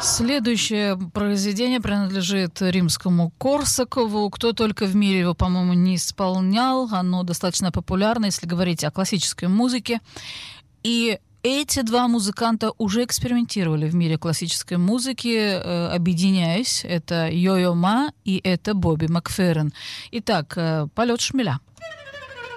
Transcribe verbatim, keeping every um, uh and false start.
Следующее произведение принадлежит римскому Корсакову. Кто только в мире его, по-моему, не исполнял. Оно достаточно популярно, если говорить о классической музыке. И эти два музыканта уже экспериментировали в мире классической музыки, э, объединяясь. Это Йо-Йо Ма и это Бобби Макферрин. Итак, э, «Полет шмеля».